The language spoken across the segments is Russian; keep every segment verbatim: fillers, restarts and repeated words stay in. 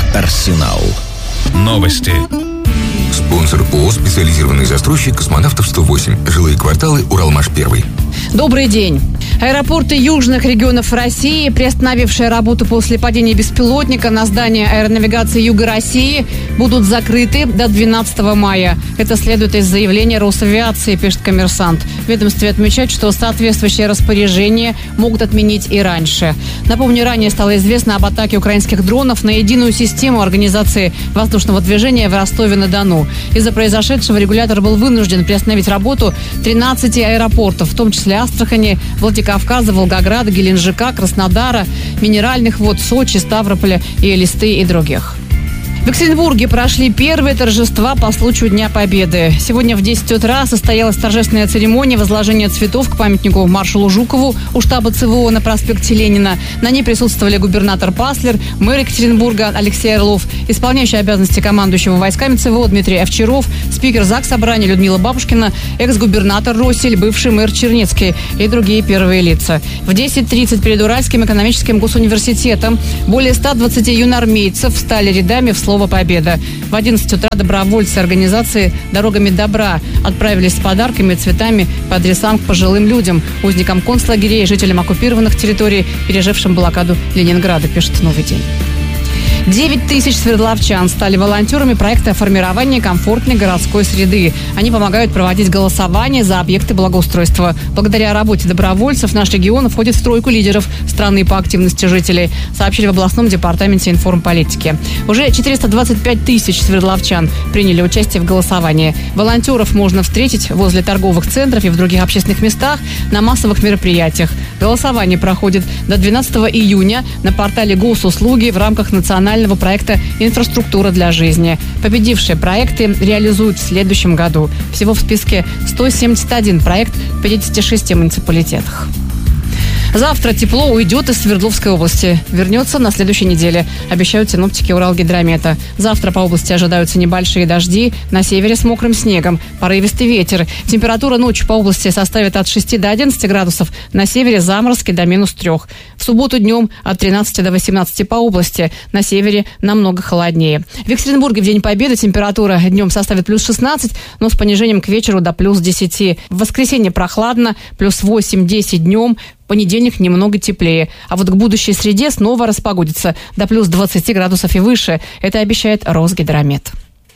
Арсенал. Новости. Спонсор ООО «Специализированный застройщик Космонавтов сто восемь. Жилые кварталы. Уралмаш-один». Добрый день. Аэропорты южных регионов России, приостановившие работу после падения беспилотника на здание аэронавигации Юга России, будут закрыты до двенадцатого мая. Это следует из заявления Росавиации, пишет «Коммерсант». В ведомстве отмечают, что соответствующие распоряжения могут отменить и раньше. Напомню, ранее стало известно об атаке украинских дронов на единую систему организации воздушного движения в Ростове-на-Дону. Из-за произошедшего регулятор был вынужден приостановить работу тринадцати аэропортов, в том числе Астрахани, Владикавказа, Волгограда, Геленджика, Краснодара, Минеральных вод, Сочи, Ставрополя и Элисты и других. В Екатеринбурге прошли первые торжества по случаю Дня Победы. Сегодня в десять утра состоялась торжественная церемония возложения цветов к памятнику маршалу Жукову у штаба ЦВО на проспекте Ленина. На ней присутствовали губернатор Паслер, мэр Екатеринбурга Алексей Орлов, исполняющий обязанности командующего войсками ЦВО Дмитрий Овчаров, спикер Заксобрания Людмила Бабушкина, экс-губернатор Россель, бывший мэр Чернецкий и другие первые лица. В десять тридцать перед Уральским экономическим госуниверситетом более ста двадцати юноармейцев встали рядами в слово «Победа». В одиннадцать утра добровольцы организации «Дорогами добра» отправились с подарками и цветами по адресам к пожилым людям, узникам концлагерей и жителям оккупированных территорий, пережившим блокаду Ленинграда, пишет «Новый день». девять тысяч свердловчан стали волонтерами проекта формирования комфортной городской среды. Они помогают проводить голосование за объекты благоустройства. Благодаря работе добровольцев наш регион входит в тройку лидеров страны по активности жителей, сообщили в областном департаменте информполитики. Уже четыреста двадцать пять тысяч свердловчан приняли участие в голосовании. Волонтеров можно встретить возле торговых центров и в других общественных местах на массовых мероприятиях. Голосование проходит до двенадцатого июня на портале Госуслуги в рамках национального проекта «Инфраструктура для жизни». Победившие проекты реализуют в следующем году. Всего в списке сто семьдесят один проект в пятидесяти шести муниципалитетах. Завтра тепло уйдет из Свердловской области. Вернется на следующей неделе, обещают синоптики Уралгидромета. Завтра по области ожидаются небольшие дожди, на севере с мокрым снегом, порывистый ветер. Температура ночью по области составит от шести до одиннадцати градусов, на севере заморозки до минус трех. В субботу днем от тринадцати до восемнадцати по области, на севере намного холоднее. В Екатеринбурге в День Победы температура днем составит плюс шестнадцать, но с понижением к вечеру до плюс десяти. В воскресенье прохладно, плюс восемь-десять днем. В понедельник немного теплее. А вот к будущей среде снова распогодится до плюс двадцати градусов и выше. Это обещает Росгидромет.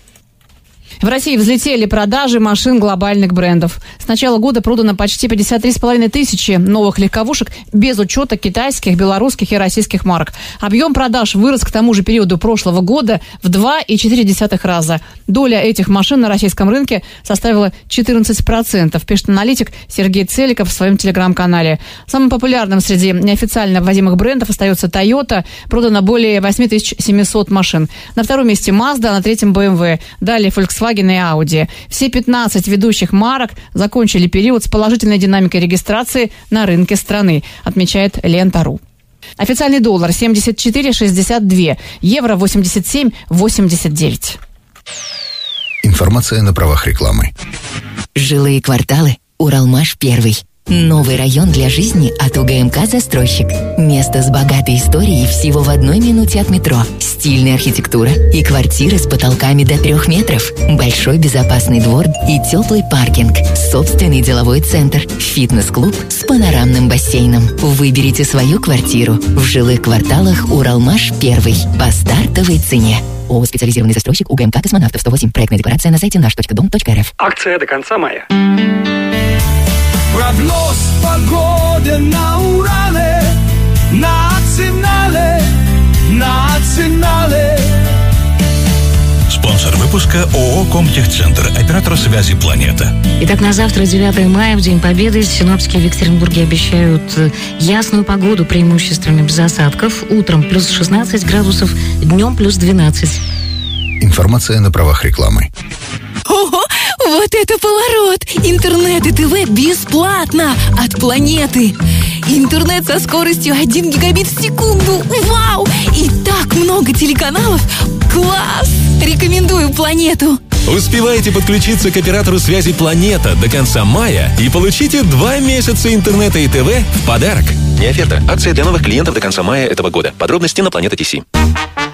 В России взлетели продажи машин глобальных брендов. С начала года продано почти пятьдесят три с половиной тысячи новых легковушек без учета китайских, белорусских и российских марок. Объем продаж вырос к тому же периоду прошлого года в два и четыре десятых раза. Доля этих машин на российском рынке составила четырнадцать процентов, пишет аналитик Сергей Целиков в своем телеграм-канале. Самым популярным среди неофициально ввозимых брендов остается Toyota. Продано более восемь тысяч семьсот машин. На втором месте Mazda, а на третьем бэ эм вэ. Далее Volkswagen и Audi. Все пятнадцать ведущих марок закончили период с положительной динамикой регистрации на рынке страны, отмечает Лента.ру. Официальный доллар семьдесят четыре шестьдесят два, евро восемьдесят семь восемьдесят девять. Информация на правах рекламы. Жилые кварталы. Уралмаш-один. Новый район для жизни от УГМК «Застройщик». Место с богатой историей всего в одной минуте от метро. Стильная архитектура и квартиры с потолками до трех метров. Большой безопасный двор и теплый паркинг. Собственный деловой центр. Фитнес-клуб с панорамным бассейном. Выберите свою квартиру в жилых кварталах Уралмаш-один по стартовой цене. ООО «Специализированный застройщик» УГМК «Космонавтов сто восемь». Проектная декларация на сайте наш точка дом точка эр эф. Акция до конца мая. Прогноз погоды на Урале, национале, национале. Спонсор выпуска ООО «Комтехцентр», оператор связи «Планета». Итак, на завтра, девятого мая, в День Победы, синоптики в Екатеринбурге обещают ясную погоду, преимущественно без осадков. Утром плюс шестнадцать градусов, днем плюс двенадцать. Информация на правах рекламы. Ого, вот это поворот! Интернет и ТВ бесплатно от Планеты. Интернет со скоростью один гигабит в секунду. Вау! И так много телеканалов. Класс! Рекомендую Планету. Успевайте подключиться к оператору связи «Планета» до конца мая и получите два месяца интернета и ТВ в подарок. Не оферта. Акция для новых клиентов до конца мая этого года. Подробности на Планета ТС.